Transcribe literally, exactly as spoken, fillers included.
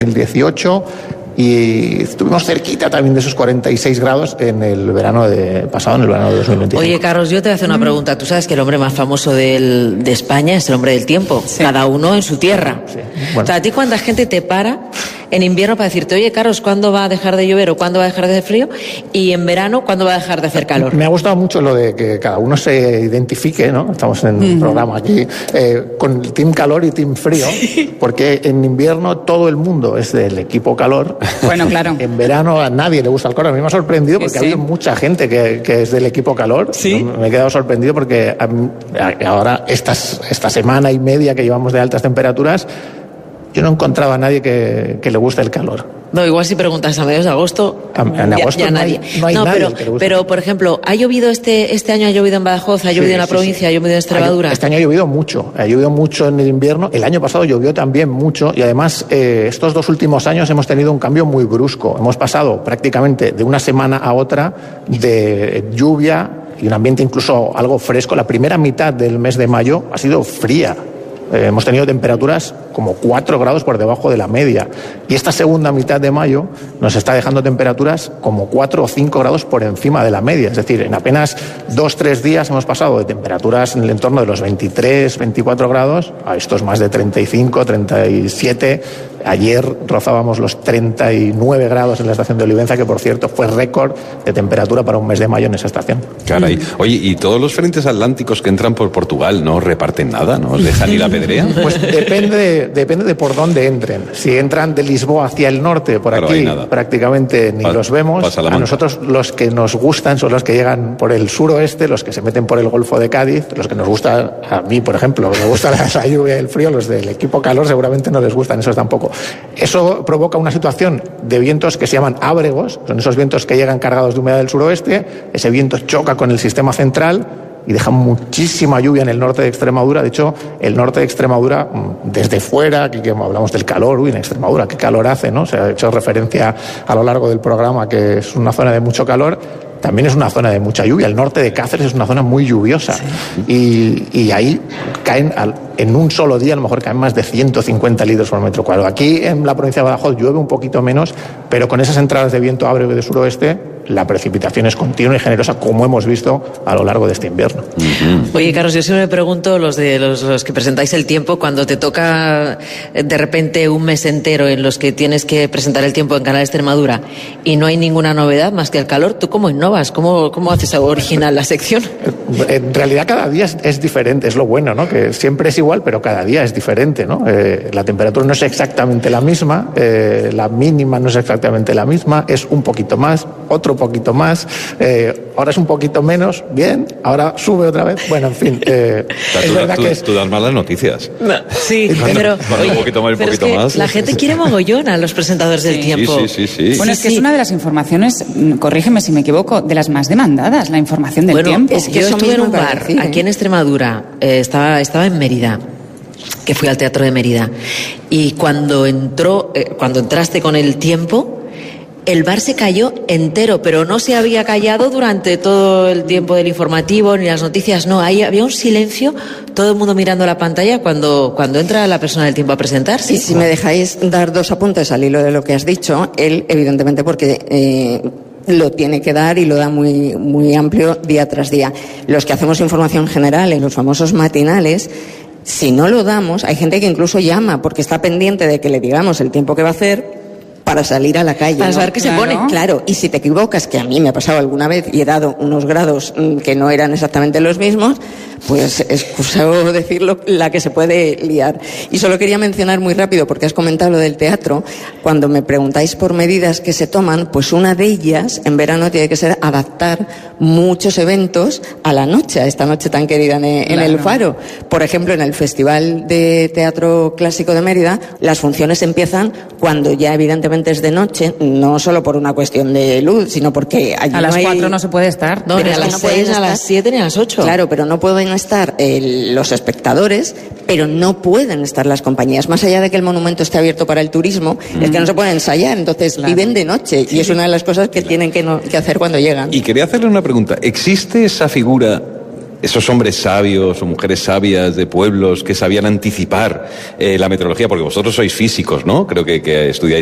mil dieciocho y estuvimos cerquita también de esos cuarenta y seis grados en el verano de pasado, en el verano de dos mil veinticinco. Oye, Carlos, yo te voy a hacer una pregunta. Tú sabes que el hombre más famoso del, de España es el hombre del tiempo. Sí. Cada uno en su tierra. Sí. Bueno. O sea, ¿a ti cuánta gente te para en invierno para decirte, oye, Carlos, ¿cuándo va a dejar de llover o cuándo va a dejar de hacer frío? Y en verano, ¿cuándo va a dejar de hacer calor? Me ha gustado mucho lo de que cada uno se identifique, ¿no? Estamos en un mm. programa aquí, eh, con el team calor y team frío, sí. Porque en invierno todo el mundo es del equipo calor. Bueno, claro. En verano a nadie le gusta el calor. A mí me ha sorprendido porque sí. ha habido mucha gente que, que es del equipo calor. Sí. Me he quedado sorprendido porque ahora, estas, esta semana y media que llevamos de altas temperaturas, yo no encontraba a nadie que, que le guste el calor. No, igual si preguntas a mediados de agosto, a, en agosto ya, ya no nadie. Hay, no hay no, nadie pero, que le guste. Pero, por ejemplo, ¿ha llovido este este año? ¿Ha llovido en Badajoz? ¿Ha llovido sí, en la sí, provincia? Sí. ¿Ha llovido en Extremadura? Este año ha llovido mucho. Ha llovido mucho en el invierno. El año pasado llovió también mucho. Y además, eh, estos dos últimos años hemos tenido un cambio muy brusco. Hemos pasado prácticamente de una semana a otra de lluvia y un ambiente incluso algo fresco. La primera mitad del mes de mayo ha sido fría. Eh, hemos tenido temperaturas como cuatro grados por debajo de la media. Y esta segunda mitad de mayo nos está dejando temperaturas como cuatro o cinco grados por encima de la media. Es decir, en apenas dos o tres días hemos pasado de temperaturas en el entorno de los veintitrés, veinticuatro grados a estos más de treinta y cinco, treinta y siete. Ayer rozábamos los treinta y nueve grados en la estación de Olivenza, que por cierto fue récord de temperatura para un mes de mayo en esa estación. Caray. Oye, ¿y todos los frentes atlánticos que entran por Portugal no reparten nada? ¿No os dejan ir a pedrea? Pues depende, depende de por dónde entren. Si entran de Lisboa hacia el norte, por claro, aquí prácticamente ni pa- los vemos. A nosotros los que nos gustan son los que llegan por el suroeste, los que se meten por el Golfo de Cádiz, los que nos gustan, a mí por ejemplo, me gusta la, la lluvia y el frío, los del equipo calor seguramente no les gustan esos tampoco. Eso provoca una situación de vientos que se llaman ábregos, son esos vientos que llegan cargados de humedad del suroeste, ese viento choca con el sistema central y deja muchísima lluvia en el norte de Extremadura. De hecho, el norte de Extremadura, desde fuera, aquí que hablamos del calor, uy, en Extremadura, qué calor hace, ¿no? Se ha hecho referencia a lo largo del programa que es una zona de mucho calor. También es una zona de mucha lluvia. El norte de Cáceres es una zona muy lluviosa. Sí. Y, y ahí caen, al, en un solo día, a lo mejor caen más de ciento cincuenta litros por metro cuadrado. Aquí en la provincia de Badajoz llueve un poquito menos, pero con esas entradas de viento ábrego de suroeste, la precipitación es continua y generosa, como hemos visto a lo largo de este invierno. Uh-huh. Oye, Carlos, yo siempre me pregunto, los de los, los que presentáis el tiempo, cuando te toca de repente un mes entero en los que tienes que presentar el tiempo en Canal Extremadura y no hay ninguna novedad más que el calor, ¿tú cómo innovas? ¿Cómo, cómo haces original la sección? En realidad cada día es, es diferente, es lo bueno, ¿no? Que siempre es igual, pero cada día es diferente, ¿no? Eh, la temperatura no es exactamente la misma, eh, la mínima no es exactamente la misma, es un poquito más, otro poquito más, eh, ahora es un poquito menos, bien, ahora sube otra vez, bueno, en fin. Eh, o sea, es tú, verdad tú, que es... tú das malas noticias. No, sí, cuando, pero, cuando oye, un poquito más, un pero poquito es que más. la gente quiere mogollón a los presentadores del sí, tiempo. Sí, sí, sí. Bueno, sí, es que sí. es una de las informaciones, corrígeme si me equivoco, de las más demandadas, la información del bueno, tiempo. Es que yo estuve en un bar decir, ¿eh? aquí en Extremadura, eh, estaba, estaba en Mérida, que fui al Teatro de Mérida, y cuando entró, eh, cuando entraste con el tiempo, el bar se cayó entero, pero no se había callado durante todo el tiempo del informativo ni las noticias, no, ahí había un silencio, todo el mundo mirando la pantalla cuando, cuando entra la persona del tiempo a presentarse. Y si me dejáis dar dos apuntes al hilo de lo que has dicho, él evidentemente porque eh, lo tiene que dar y lo da muy, muy amplio día tras día. Los que hacemos información general en los famosos matinales, si no lo damos, hay gente que incluso llama porque está pendiente de que le digamos el tiempo que va a hacer para salir a la calle. Para ¿no? saber qué claro. se pone. Claro, y si te equivocas, que a mí me ha pasado alguna vez y he dado unos grados que no eran exactamente los mismos, pues excusado decirlo, la que se puede liar. Y solo quería mencionar muy rápido, porque has comentado lo del teatro, cuando me preguntáis por medidas que se toman, pues una de ellas en verano tiene que ser adaptar muchos eventos a la noche, a esta noche tan querida en, en claro. el Faro. Por ejemplo, en el Festival de Teatro Clásico de Mérida, las funciones empiezan cuando ya evidentemente es de noche, no solo por una cuestión de luz, sino porque allí a las no hay... cuatro no se puede estar. No, ni a las seis, a las siete, ni a las ocho. Claro, pero no pueden estar eh, los espectadores, pero no pueden estar las compañías. Más allá de que el monumento esté abierto para el turismo, mm. es que no se pueden ensayar, entonces claro. viven de noche, sí. y es una de las cosas que claro. tienen que, no, que hacer cuando llegan. Y quería hacerle una pregunta. ¿Existe esa figura esos hombres sabios o mujeres sabias de pueblos que sabían anticipar eh, la meteorología, porque vosotros sois físicos, ¿no? Creo que, que estudiáis